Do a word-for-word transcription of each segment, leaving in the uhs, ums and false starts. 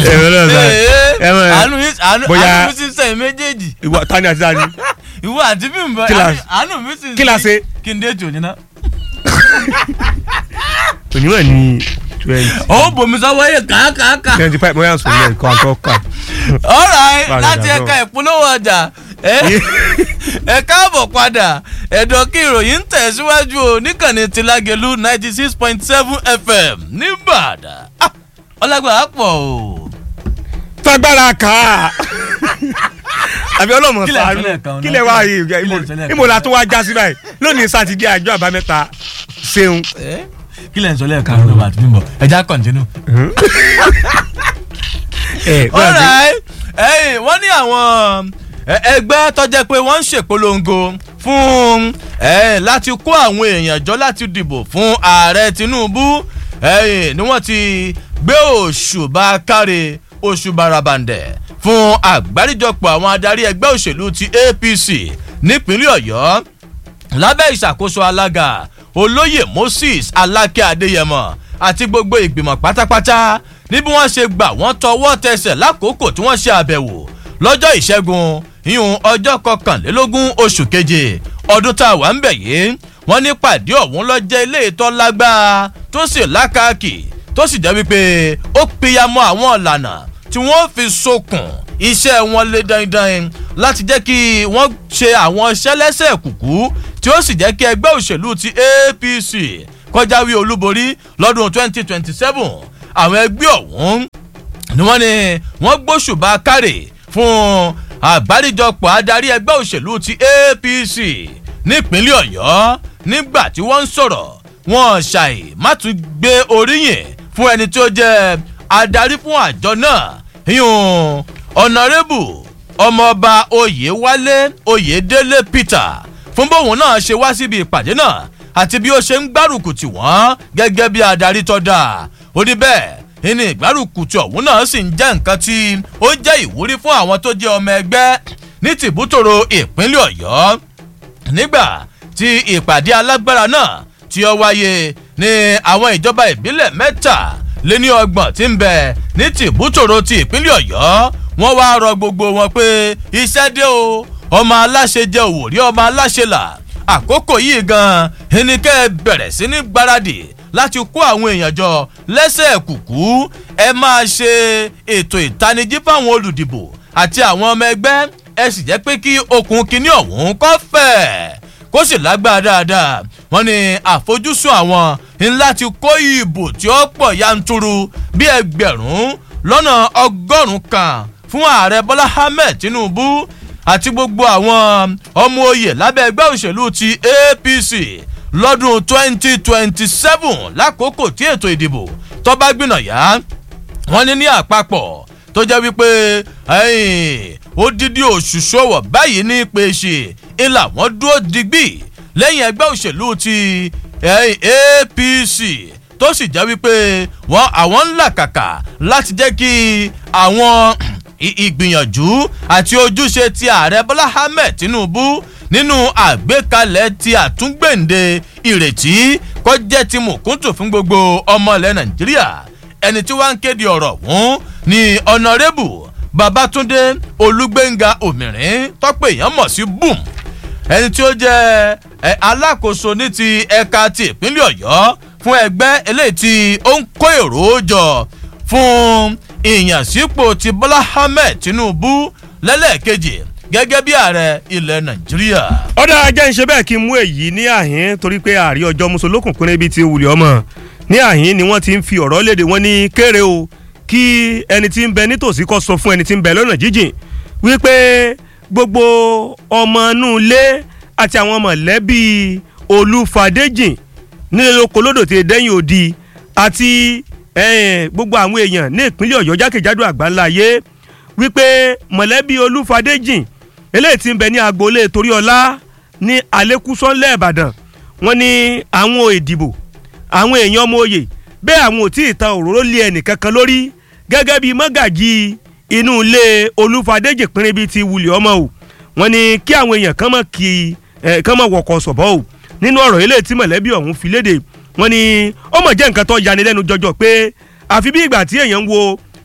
àánú mi sì sẹ́yìn méjèèjì. ìwọ tani àti tani. ìwọ àti Bímbọ́ àánú mi sì kíláàsì. kí n dé tò ní ná. onímọ̀ ní twenty. ó bomi sọ́wọ́ yẹ kàákàákà. twenty five mo yà sùn ní ẹ̀kọ́ àtọ́ kà. alright láti ẹ̀ka ìpolówó ọjà ẹ káàbọ̀ padà ẹ̀dọ̀ kí ìròyìn ń tẹ̀síwájú o níkànnì ti Lágelú ninety six point seven F M nìbàdàn ọlágbára pọ̀ o. fagbára kà á àbí ọlọ́mọ sáré kílẹ̀ wá yìí ìmọ̀lá tó wá já sí báyìí lónìí sátidé àjọ àbámẹ́ta ṣeun. kílẹ̀ ń sọ lẹ́ẹ̀kan ló bá tún bọ̀ ẹja kọ̀ǹtínú. alright wọ́n ní àwọn ẹgbẹ́ tó jẹ́ pé wọ́n ń ṣèpolongo fún láti kó àwọn èèyàn jọ láti dìbò fún ààrẹ Tinubu ni wọ́n ti gbé òṣùbà káre òṣùbà rabandẹ̀ fún àgbáríjọpọ̀ àwọn adarí ẹgbẹ́ òṣèlú ti A P C nípínlẹ̀ Ọ̀yọ́ lábẹ́ ìṣàkóso alága olóyè Moses Aláké Adéyẹmọ àti gbogbo ìgbìmọ̀ pátápátá níbi wọ́n ṣe gbà wọ́n tọwọ́ tẹsẹ̀ lákòókò tí wọ́n ṣe àbẹ̀wò lọ́jọ́ ìṣẹ́gun ìyún ọjọ́ kọkànlélógún oṣù keje ọdún tá a wà ń bẹ̀ yìí wọ́n ní pàdé ọ̀hún ló jẹ́ ilé ìtọ́ lágbára tó sì lákàkì tó sì jẹ́ wípé ó pìyàmọ́ àwọn ọ̀lànà tí wọ́n fi sokùn iṣẹ́ wọn lé dandan láti jẹ́ kí wọ́n ṣe àwọn iṣẹ́ lẹ́sẹ̀ kùkú tí ó sì jẹ́ kí ẹgbẹ́ òṣèlú ti A P C kọjáwé olúborí lọ́dún twenty twenty seven àwọn ẹgbẹ́ ọ̀hún ni wọ́n ní wọ́n gbóṣùbà káre fún àgbáríjọpọ̀ adarí ẹgbẹ́ òṣèlú ti A P C nípínlẹ̀ Ọ̀yọ́ nígbà tí wọ́n ń sọ̀rọ̀ wọn ṣàì má tún gbé oríyìn fún ẹni tí ó jẹ́ adarí fún àjọ náà yún ọ̀nàrẹ́bù ọmọọba Oyèwálé Oyèdélé Peter fún bóun náà ṣe wá síbi ìpàdé náà àti bí ó ṣe ń gbárùkù tì wọ́n gẹ́gẹ́ bí adarí tó dáa ó ní bẹ́ẹ̀ ìní ìgbárùkùtù ọ̀hún náà sì ń jẹ́ nǹkan tí ó jẹ́ ìwúrí fún àwọn tó jẹ́ ọmọ ẹgbẹ́ ní tìbútòrò ìpínlẹ̀ Ọ̀yọ́ nígbà tí ìpàdé alágbára náà tí ó wáyé ní àwọn ìjọba ìbílẹ̀ mẹ́ta lé ní ọgbọ̀n tí ń bẹ ní tìbútòrò ti ìpínlẹ̀ Ọ̀yọ́ wọ́n wá rọ gbogbo wọn pé iṣẹ́ dé o ọmọ aláṣẹ jẹ́ òwòrí ọmọ aláṣẹ là àkókò yìí gan ẹnikẹ́ bẹ̀rẹ̀ sí ní gbáradì láti kó àwọn èèyàn jọ lẹ́sẹ̀ kùkú ẹ máa ṣe ètò ìtanijí fáwọn olùdìbò àti àwọn ọmọ ẹgbẹ́ ẹ sì jẹ́ pé kí okùn kínní ọ̀hún kó fẹ̀ kó sì lágbára dáadáa wọ́n ní àfojúsùn àwọn ńlá ti kó ìbò tí ó pọ̀ yanturu bí ẹgbẹ̀rún lọ́nà ọgọ́rùn-ún kan fún ààrẹ Bọ́lá Ahmed Tinubu àti gbogbo àwọn ọmọ oyè lábẹ́ ẹgbẹ́ òṣèlú ti A P C lọ́dún twenty twenty seven lákòókò tí ètò ìdìbò tó bá gbìnàyà wọ́n ní ní àpapọ̀ tó jẹ́ wípé odidi oṣù ṣòwò báyìí ní pèsè ìlà wọ́n dúró digbí lẹ́yìn ẹgbẹ́ òṣèlú ti A P C tó sì jẹ́ wípé wọ́n àwọn ń làkàkà láti jẹ́ kí àwọn ìgbìyànjú àti ojúṣe ti ààrẹ Bọ́lá Ahmed Tinubu nínú àgbékalẹ̀ ti àtúngbèǹde ìrètí kó jẹ́ ti mùkúntù fún gbogbo ọmọ ilẹ̀ Nàìjíríà ẹni tí wọ́n ń kéde ọ̀rọ̀ ọ̀hún ni ọ̀nàrẹ́bù Babátúndé Olúgbénga Òmìrín tọ́pẹ́ èèyàn mọ̀ sí boom ẹni tí ó jẹ́ alákòóso ní ti ẹ̀ka ti ìpínlẹ̀ Ọ̀yọ́ fún ẹgbẹ́ eléyìí tí ó ń kó èrò jọ fún ìyànsípò ti Bọ́lá Ahmed Tinubu lẹ́lẹ́kejì gẹ́gẹ́ bí ààrẹ ilẹ̀ Nàìjíríà. ọ̀dà ajá ń ṣe bẹ́ẹ̀ kí n mú èyí ní àhín torí pé ààrí ọjọ́ mùsùlùkùn kúnlẹ̀ bíi ti wùlẹ̀ ọmọ ní àhín ni wọ́n ti ń fi ọ̀rọ̀ léde wọn ní kéré o kí ẹni tí ń bẹ nítòsí kó sọ fún ẹni tí ń bẹ lọ́nà jíjìn wípé gbogbo ọmọ inú ilé àti àwọn mọ̀lẹ́bí Olúfadéjìn nílé lóko lódò tí dẹ́yìn òdi àti gbogbo àwọn èèyàn ní ìpínlẹ̀ Ọ̀yọ́ jákèjádò àgbáńlá ayé wípé mọ̀lẹ́bí Olúfadéjìn eléyìí tí ń bẹ ní agboolé Toríọlá ní Alékúsọ́nlẹ̀ Ìbàdàn wọ́n ní àwọn ìdìbò àwọn èèyàn ọmọ òye bẹ́ẹ̀ àwọn ò tí ì tan òróró lé ẹnìkankan lórí gẹ́gẹ́ bí mọ́gàjì inú ilé Olúfadéjìn pínrín bíi ti wulẹ̀ ọmọ o wọ́n ní kí àwọn èèyàn kan mọ̀ kí kan mọ̀ wọ̀kọ̀ sọ̀bọ̀ o nínú ọ̀rọ̀ eléyìí tí mọ̀lẹ́bí ọ̀hún fi léde wọ́n ní ó mọ̀ jẹ́ nǹkan tó yanilẹ́nu jọjọ pé àfi bí ìgbà tí èèyàn ń wo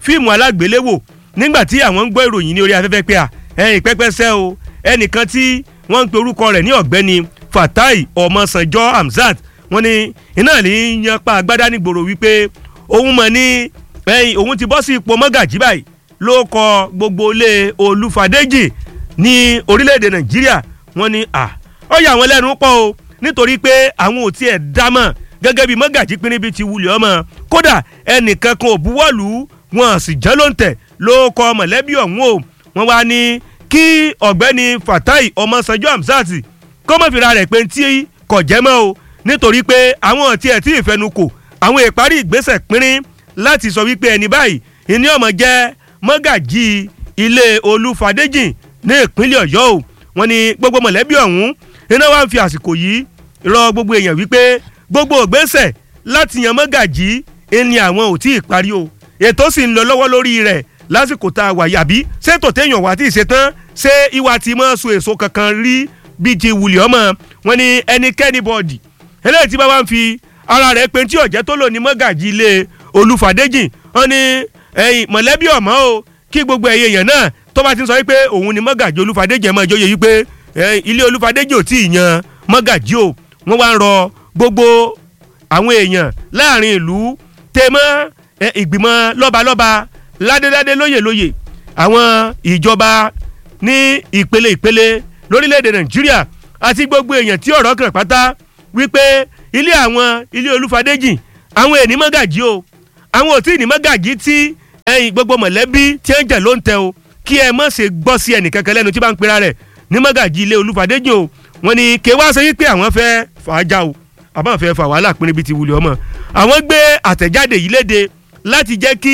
fíìmù alágbéléwò nígbà tí àwọn ń gbọ́ ìròyìn ní orí afẹ́fẹ́ pé à ẹ̀yìn pẹ́pẹ́sẹ́ o ẹnìkan tí wọ́n ń pe orúkọ rẹ̀ ní ọ̀gbẹ́ni Fatai Ọmọsànjọ́ Hamzat wọ́n ní iná ní yanpa agbádá nígboro wípé òun mọ̀ ní ẹ̀yìn òun ti bọ́ sí ipò mọ́gàjí báyìí ló kọ gbogbo ilé Olúfadéjì ní orílẹ̀-èdè Nàìjíríà wọ́n ní à ó yà wọ́n lẹ́nu pọ̀ o nítorí pé àwọn ò tiẹ̀ dámọ̀ gẹ́gẹ́ bí mọ́gàjí pínrín bíi ti wulẹ̀ ọmọ kódà ẹnìkan kan ò buwọ́lù wọn sì jẹ́ ló ń tẹ̀ ló kọ mọ̀lẹ́bí ọ̀hún o wọ́n wá ní kí ọ̀gbẹ́ni Fatai Ọmọsànjọ́ Hamzat kó mọ̀ fìlà rẹ̀ pé tí kò jẹ́ mọ́ o nítorí pé àwọn tí ẹ̀ tí ì fẹnu kò àwọn ìparí ìgbésẹ̀ pínrín láti sọ wípé ẹni báyìí ìní ọmọ jẹ́ mọ́gàjí ilé Olúfadéjì ní ìpínlẹ̀ Ọ̀yọ́ o wọ́n ní gbogbo mọ̀lẹ́bí ọ̀hún iná wa ń fi àsìkò yìí rọ gbogbo èèyàn wípé gbogbo ìgbésẹ̀ láti yan mọ́gàjí ẹni àwọn ò tí ì parí o ètò sì ń lọ lọ́wọ́ lórí rẹ̀ lásìkò tá a wà yàbí ṣètò téèyàn wà tí ì ṣetán ṣé ìwà tí mọ́ so èso kankan rí bíi ti wùlì ọmọ wọn ni ẹnikẹ́ni bọ́ọ̀dì eléyìí tí bá wá ń fi ara rẹ̀ pé tí ọ̀jẹ́ tó lò ní mọ́gàjí ilé Olúfadéjì wọn ni ẹ̀yìn mọ̀lẹ́bí ọ̀mọ́ o kí gbogbo ẹ̀yẹ èèyàn náà tó bá ti sọ wípé òun ni mọ́gàjí Olúfadéjì ẹ̀ mọ́ ìjọyè wípé ilé Olúfadéjì ò tí ì yan mọ́gàjí o wọ́n wá ń rọ gbogbo àwọn èèyàn láàrin ìlú tèmọ́ ìgbìmọ̀ lọ́balọ́ba ládéládé lóyè lóyè àwọn ìjọba ní ìpele ìpele lórílẹ̀‐èdè Nàìjíríà àti gbogbo èèyàn tí ọ̀rọ̀ kàn pátá wípé ilé àwọn ilé Olúfadéjì àwọn èèní mọ́gàjí o àwọn ò tí ì ní mọ́gàjí tí ẹ̀yìn gbogbo mọ̀lẹ́bí tí ń jẹ̀ ló ń tẹ o kí ẹ má ṣe gbọ́ sí ẹnìkankan lẹ́nu tí bá ń pera rẹ̀ ní mọ́gàjí ilé Olúfadéjì o wọ́n ní kéwàá sọ wípé àwọn fẹ́ fàájà o àbá fẹ́ fà wàhálà pínrín bíi ti wulẹ̀ ọmọ àwọn gbé àtẹ̀jáde yìí léde láti jẹ́ kí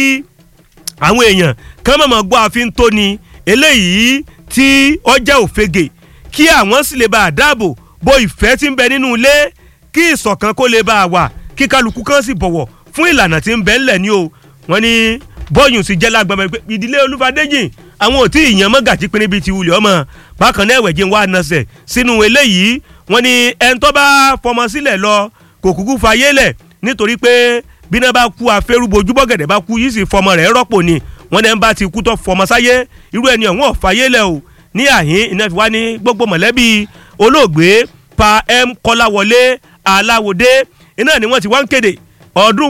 àwọn èèyàn kán mọ̀mọ́ gbọ́ àfin tó ni eléyìí tí ọjà òfegè kí àwọn sì lè bá a dáàbò bo ìfẹ́ tí ń bẹ nínú ilé kí ìṣọ̀kan kó lè bá a wà kí kálukú kan sì bọ̀wọ̀ fún ìlànà tí ń bẹ ńlẹ̀ ni o wọ́n ní bọ́yùn sì jẹ́ lágbàmọ́ pé ìdílé Olúfadéjì àwọn ò tí ì yan mọ́gàjí pínrín bíi ti wulẹ̀ ọmọ bákan náà ẹ̀wẹ̀jẹ̀ ń wá nasẹ̀ sínú eléyìí wọ́n ní ẹni tó bá fọmọ sílẹ̀ lọ kò kúkú fayé lẹ̀ nítorí pé bíná bá kú afẹ́rúbojú bọ́gẹ̀dẹ̀ bá kú yìí sì fọmọ rẹ̀ rọ́pò ni wọ́n ní ẹni bá ti kú tó fọmọ sáyé irú ẹni ọ̀hún ọ̀fayé lẹ̀ o ní àhín iná fi wá ní gbogbo mọ̀lẹ́bí olóògbé Pa M Kọ́láwọlé Aláwọdé iná ni wọ́n ti wá ń kéde ọdún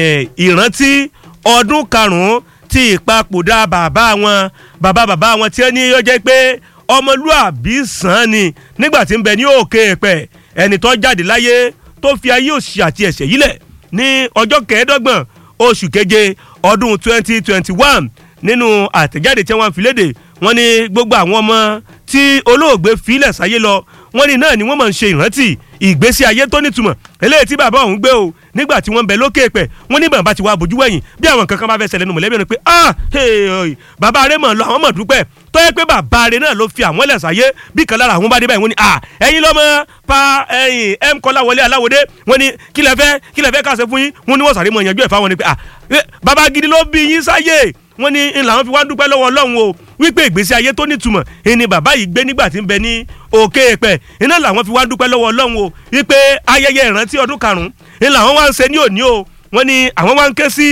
ìrántí ọdún karùn-ún ti ìpapòdà bàbá wọn bàbá bàbá wọn tí ó ní yóò jẹ́ pé ọmọlúàbí sàn ni nígbà tí ń bẹ ní òkè ẹ̀pẹ̀ ẹni tó jáde láyé tó fi ayé òṣì àti ẹ̀ṣẹ̀ yìí lẹ̀ ní ọjọ́ kẹẹ̀ẹ́dọ́gbọ̀n oṣù keje ọdún twenty twenty one nínú àtẹ̀jáde tí wọ́n fi léde wọ́n ní gbogbo àwọn ọmọ tí olóògbé filẹ̀ sáyé lọ wọ́n ní náà ni wọ́n máa ń ṣe ìrántí ìgbésí ayé tó nítumọ̀ eléyìí tí bàbá òun gbé o nígbà tí wọ́n ń bẹ lókè pẹ̀ wọ́n ní bàbá ti wá bójú wẹ̀yìn bí àwọn kankan bá fẹ́ ṣẹlẹ̀ nínú mọ̀lẹ́bí ẹni pé ah bàbá rẹ̀ mọ̀ lọ àwọn mọ̀ dúpẹ́ tó yẹ pé bàbá rẹ̀ náà ló fi àwọn ẹlẹ̀ sáyé bí kan lára àwọn bá dé báyìí wọ́n ní ah ẹ̀yin lọ́mọ Pa ẹ̀yin M Kọ́láwọlé Aláwọdé wọ́n ní kí lẹ fẹ́ kí lẹ fẹ́ ká ṣe fún yín wọ́n ní wọ́n sàrí mọ̀ yanjú ẹ̀ fáwọn ni pé ah bàbá gidi ló bí yín sáyé wọ́n ní ńlá wọn fi wá dúpẹ́ lọ́wọ́ Ọlọ́run o wípé ìgbésí ayé tó nítumọ̀ ẹni bàbá yìí gbé nígbà tí ń bẹ ní òkè ẹ̀pẹ̀ iná làwọn fi wá dúpẹ́ lọ́wọ́ Ọlọ́run o wípé ayẹyẹ ìrántí ọdún karùn-ún ni làwọn wá ń ṣe ní òní o wọ́n ní àwọn wá ń ké sí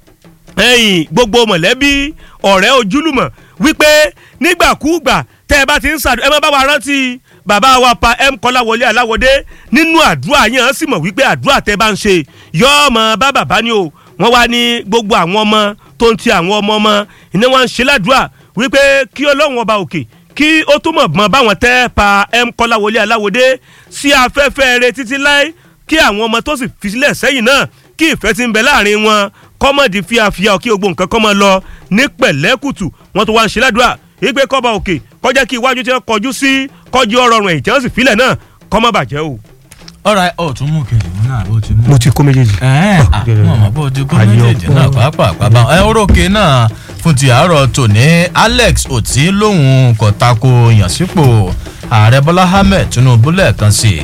ẹ̀yìn gbogbo mọ̀lẹ́bí ọ̀rẹ́ ojúlùmọ̀ wípé nígbàkúùgbà tẹ́ ẹ bá ti ń ṣàdúrà ẹ má bá wa rántí bàbá wa Pa M Kọ́láwọlé Aláwọdé nínú àdúrà yẹn sì mọ̀ wípé àdúrà tẹ́ bá ń ṣe yọ́ọ́ mọ bá bàbá ni o wọ́n wá ní gbogbo àwọn ọmọ tó ń ti àwọn ọmọ ọmọ iná wọn ń ṣe ládùúrà wípé kí Ọlọ́run ọba òkè kí ó túmọ̀ mọ́ báwọn tẹ́ Pa M Kọ́láwọlé Aláwọdé sí afẹ́fẹ́ rẹ̀ títí láé kí àwọn ọmọ tó sì fi sílẹ̀ sẹ́yìn náà kí ìfẹ́ ti ń bẹ láàrin wọn kọ́mọ̀dì fíafíà kí gbogbo nǹkan kọ́mọ lọ ní pẹ̀lẹ́kùtù wọ́n tó wá ń ṣe ládùúrà wípé kọ́ba òkè kọjá kí iwájú tí wọ́n kọjú sí kọjú ọrọ̀rùn ẹ̀yìn tí wọ́n sì filẹ̀ náà kọ́mọ bàjẹ́ o. ọ̀rọ̀ ọ̀ tún mú kejì mú náà bó ti mú. mo ti kó méjèèjì. ẹ̀ẹ́n àmọ́ bó ti kó méjèèjì náà pàápàá bá ẹ orókè náà fún ti àárọ̀ tòní Alex Oti lóhùn kò tako yànsípò ààrẹ Bọ́lá Ahmed Tinubu lẹ́ẹ̀kan sí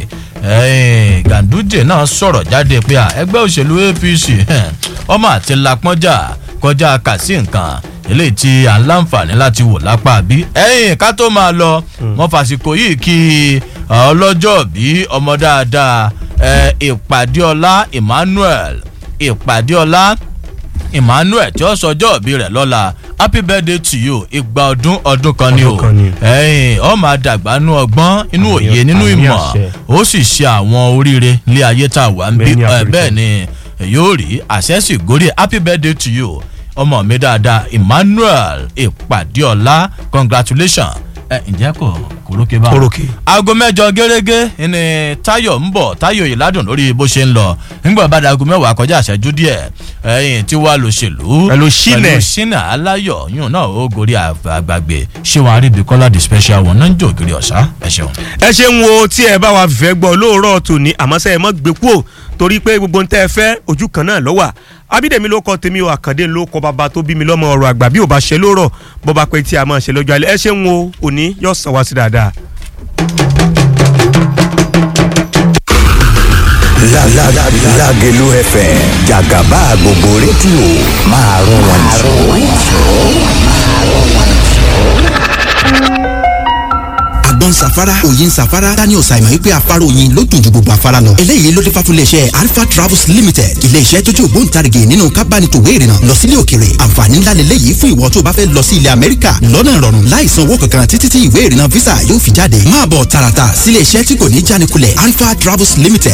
i Ganduje náà sọ̀rọ̀ jáde pé ẹgbẹ́ òṣèlú A P C ọmọ àti lapọ́njà kọjá kàsí nǹkan eléyìí tí à ń láǹfààní láti wò lápá bí ẹ̀yìn ká tó máa lọ wọ́n fàsìkò yìí kí ọlọ́jọ́ bí ọmọ dáadáa Ìpàdéọlá Emmanuel Ìpàdéọlá emmanuel tí ó sọjọ́ òbí rẹ̀ lọ́la happy birthday to you ìgbà ọdún ọdún kan ni o ẹ̀yìn ọ máa dàgbà nú ọgbọ́n inú òye nínú ìmọ̀ ó sì ṣe àwọn oríire ilé ayé tá a wà ń bí bẹ́ẹ̀ ni yóò rí àṣẹ́sì gòrí happy birthday to you ọmọ mi dáadáa emmanuel ìpàdéọlá congratulations ẹ ǹjẹ́ kò kórókè bá kórókè. aago mẹ́jọ gẹ́gẹ́ ni tayo ń bọ̀ tayo ìládùn lórí bó ṣe ń lọ nígbà bá da aago mẹ́wàá kọjá àṣẹjú díẹ̀ ẹ̀yìn tí wàá lòṣèlú pẹ̀lú ṣínà pẹ̀lú ṣínà aláyọ̀ yún náà ó gorí àgbàgbé ṣé wọn àríbíkọ́lá the special one náà ń jò kiri ọ̀sá ẹ ṣeun. ẹ ṣeun wo tí ẹ bá wa fẹ́ gbọ́ lóòrọ̀ tòní àmọ́ sẹ́ ẹ mọ́ gbé kúò torí pé gbogbo ntẹ́ ẹ fẹ́ ojú kan náà lọ́wọ́ abídèmí ló kọ tèmi o àkàndé ló kọ bàbá tó bí mi lọ́mọ ọ̀rọ̀ àgbà bí ò bá ṣe lórọ̀ bó bá pẹ́ tí a máa ṣe lọ́jọ́ alẹ́ ẹ ṣe ń wo òní yóò sàn wá sí dáadáa. Lágẹ̀lú ẹ̀fẹ̀ jàgàbá gbogbo rédíò máa rún wọn jù. àgbọn safara òyin safara daniel simon wípé afárá oyin ló dùn ju gbogbo afárá lọ. eléyìí ló dé fà fún iléeṣẹ́ alpha travels limited iléeṣẹ́ tó jẹ́ ògbóǹtarìgì nínú kábánitòwé ìrìnà lọ sílé òkèrè. àǹfààní ńlá lélẹ́yìí fún ìwọ tó bá fẹ́ lọ sí ilẹ̀ amẹ́ríkà lọ́nà ìrọ̀rùn láìsan owó kankan títí tí ìwé ìrìnà visa yóò fi jáde. máa bọ̀ tààràtà sílé iṣẹ́ tí kò ní jánikulẹ̀ alpha travels limited.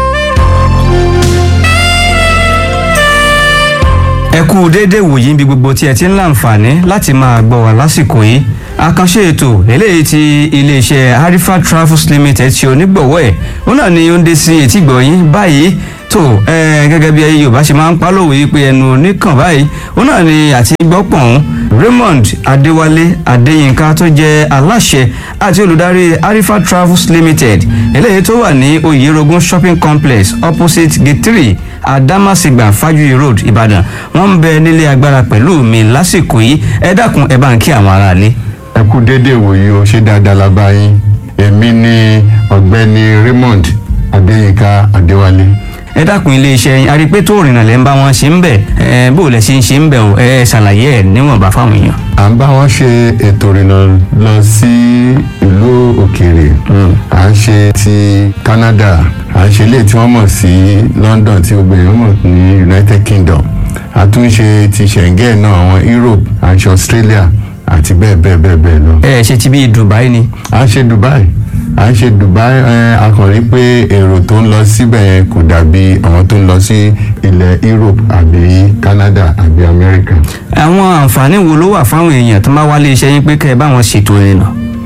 ẹ kú déédéé wòyí níbi gbogbo tí ẹ ti ń láǹfààní láti máa gbọ́ wá lásìkò yìí àkànṣe ètò eléyìí ti iléeṣẹ́ harifa travels limited ti onígbọ̀wọ́ ẹ̀ ó náà ni ó ń dé sí etí gbọ̀nyìn báyìí tó ẹ gẹ́gẹ́ bí yorùbá ṣe máa ń pálòwé yìí pé ẹnu oníkàn báyìí ó náà ni àti gbọ́pọ̀n raymond adéwálé adéyínká tó jẹ́ aláṣẹ àti olùdarí harifa travels limited eléyìí tó wà ní oyèrògùn shopping complex opposite gate three adamasingba fájuyì road ìbàdàn wọ́n ń bẹ nílé agbára pẹ̀lú mi lásìkò yìí ẹ dákun ẹ bá ń kí àwọn aráalé. ẹ kú déédéé wòye o ṣé dáadáa la bá yín èmi ni ọ̀gbẹ́ni raymond adéyínká adéwálé. ẹ dákun iléeṣẹ́ yín arípé tó rìnnà lẹ́ ń bá wọn ṣe ń bẹ̀ ẹ bó lẹ ṣe ń ṣe ń bẹ̀ o ẹ ṣàlàyé ẹ níwọ̀nba fáwọn èèyàn. à ń bá wọn ṣe ètò ìrìnà lọ sí ìlú òkèèrè à ń ṣe ti canada à ń ṣe ilé tí wọ́n mọ̀ sí london tí gbogbo èèyàn mọ̀ ní united kingdom a tún ṣe ti schengen náà àwọn europe à ń ṣe australia àti bẹ́ẹ̀ bẹ́ẹ̀ bẹ́ẹ̀ bẹ́ẹ̀ lọ. ẹ ṣe ti bí dubai ni. à ń ṣe dubai à ń ṣe dubai ẹ a kàn rí pé èrò tó ń lọ síbẹ̀ yẹn kò dàbí àwọn tó ń lọ sí ilẹ̀ europe àbí canada àbí america. àwọn àǹfààní wo ló wà fáwọn èèyàn tó máa wá lé iṣẹ́ yín pé kẹ́ ẹ bá wọn ṣètò ìrìnà.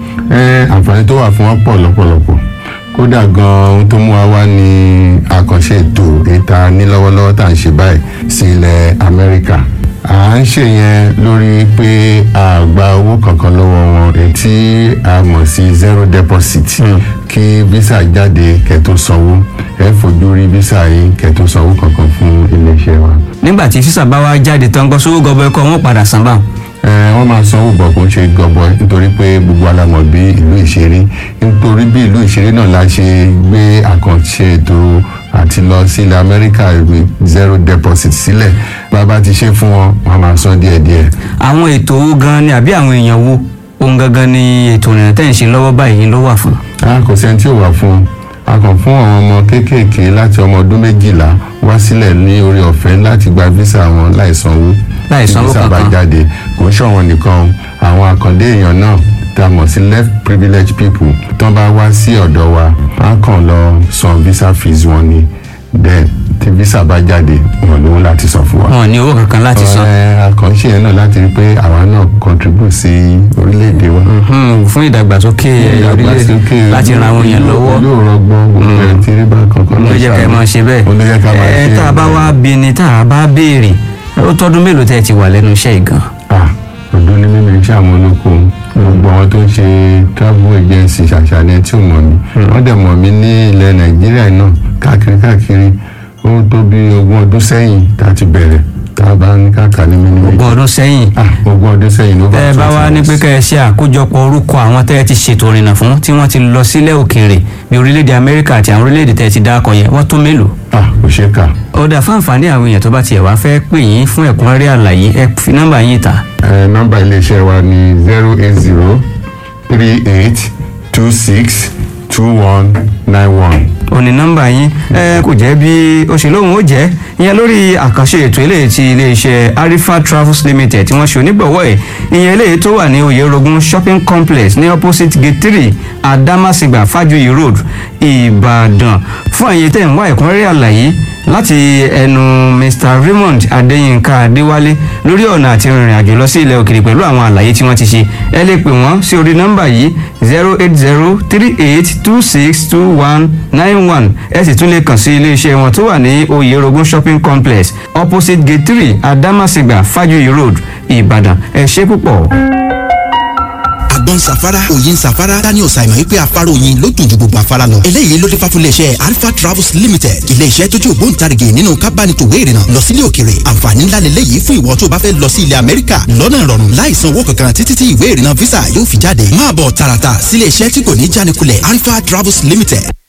ẹ àǹfààní tó wà fún wọn pọ̀ lọ́pọ̀lọpọ̀ kódà gan-an ohun tó mú wa wá ní àkànṣe ètò ìta ní lọ́wọ́lọ́wọ́ tá à ń ṣe báyìí sí ilẹ̀ amẹ́ríkà à ń ṣe yẹn lórí pé a gba owó kankan lọ́wọ́ wọn ètí a mọ̀ sí zero deposit mm. kí visa jáde kẹ́ tó sanwó ẹ fojú rí visa yìí kẹ́ tó sanwó kankan fún iléeṣẹ́ wa. nígbà tí visa bá wá jáde tán gbọ́ sówó gọbọ ẹ̀kọ́ wọn padà san báwọn. wọ́n máa sanwó bọ̀ kó ń ṣe gọbọi nítorí pé gbogbo alamọ̀ bí ìlú ìṣeré nítorí bí ìlú ìṣeré náà la ṣe gbé àkànṣe ètò àti lọ sí ilẹ̀ amẹ́ríkà ìwé zero deposit sílẹ̀ bàbá ti ṣe fún wọn wọ́n máa san díẹ̀díẹ̀. àwọn ètò owó gan ni àbí àwọn èèyàn wo ohun gangan ni ètò ìrìnà tẹ́ ń ṣe lọ́wọ́ báyìí ló wà fún. a kò sẹ́ni tí ò wà fún a kàn fún àwọn ọmọ kéékèèké láti ọmọ ọdún méjìlá wá sílẹ̀ ní orí ọ̀fẹ́ láti gba visa wọn láì sanwó láì sanwó kankan visa bá jáde kò ń ṣọ̀wọ́n nìkan àwọn àkàndé èèyàn náà tá a mọ̀ sí left privileged people tán bá wá sí ọ̀dọ̀ wa á kàn lọ san visa fees wọn ni then tí visa bá jáde wọn lówó láti san fún wa. wọn ní owó kankan láti san. àkànṣe yẹn náà láti rí pé àwa náà contribute sí orílẹ̀-èdè wa. fún ìdàgbàsókè orílẹ̀-èdè láti ran àwọn èèyàn lọ́wọ́. olú rọgbọ́n gbogbo ẹ̀ tí rí bá kankan náà ṣàlùyẹ. olóyè ká máa ṣe bẹ́ẹ̀. olóyè ká máa ṣe. ẹ tá a bá wá bí ni tá a bá béèrè ó tọ́dún mélòó tẹ́ ẹ ti wà lẹ́nu iṣẹ́ ìgàn. ọdún ní mímí iṣẹ́ àwọn olóko gbogbo àwọn tó ń ṣe travel agency ṣàṣàlẹ̀ tí ò mọ̀ mí wọ́n dẹ̀ mọ̀ mí ní ilẹ̀ nàìjíríà náà káàkiri káàkiri ó tó bí ogún ọdún sẹ́yìn tá a ti bẹ̀rẹ̀ tá a bá ní káàkà ní mímí. ogún ọdún sẹ́yìn. ogún ọdún sẹ́yìn ló bá tẹ́ ẹ bá wá ní pé kẹ́ ẹ ṣe àkójọpọ̀ orúkọ àwọn tẹ́ ẹ ti ṣètò ìrìnà fún tí wọ́n ti lọ sílẹ̀ òkèèrè bí orílẹ̀-èdè amẹ́ríkà àti àwọn orílẹ̀-èdè tẹ́ ẹ ti dákọ̀ yẹn wọ́n tó mélòó. ah kò ṣeé kà. ọ̀dà fún àǹfààní àwọn èèyàn tó bá tiẹ̀ wá fẹ́ pè yín fún ẹ̀kúnrẹ́rẹ́ àlàyé ẹ fi nọ́mbà yín ta. ẹ nọ́mbà iléeṣẹ́ wa ni zero eight zero three eight two six two one nine one òní nọ́mbà yín ẹ kò jẹ́ bí ó ṣe lóhùn ó jẹ́ ìyẹn lórí àkànṣe ètò eléyìí ti iléeṣẹ́ Arifa Travels Limited tí wọ́n ṣe onígbọ̀wọ́ ẹ̀ ìyẹn eléyìí tó wà ní Oyèrògùn shopping complex ní opposite gate three Adamasingba Fajuyi road Ìbàdàn fún àyè tẹ̀ ń wá ẹ̀kúnrẹ́rẹ́ àlàyé láti ẹnu Mr Raymond Adéyínká Adéwálé lórí ọ̀nà àti rìnrìn àjò lọ sí ilẹ̀ òkèèrè pẹ̀lú àwọn àlàyé tí wọ́n ti ṣe ẹ lè pè wọ́n sí orí nọ́mbà yìí zero eight zero three eight two six two one nine one ẹ sì tún lè kàn sí iléeṣẹ́ wọn tó wà ní Oyèrògùn shopping complex opposite gate three Adamasingba Fajuyi road Ìbàdàn ẹ ṣé púpọ̀. àgbọn safara òyin safara daniel simon wípé afárá oyin ló dùn ju gbogbo afárá lọ. eléyìí ló dé fà fún iléeṣẹ́ alpha travels limited iléeṣẹ́ tó jẹ́ ògbóǹtarìgì nínú kábánitòwé ìrìnnà lọ sílé òkèrè. àǹfààní ńlá lélẹ́yìí fún ìwọ tó bá fẹ́ lọ sí ilẹ̀ amẹ́ríkà lọ́nà ìrọ̀rùn láìsan owó kankan títí tí ìwé ìrìnnà visa yóò fi jáde. máa bọ̀ tààràtà sílé iṣẹ́ tí kò ní jánikulẹ̀ alpha travels limited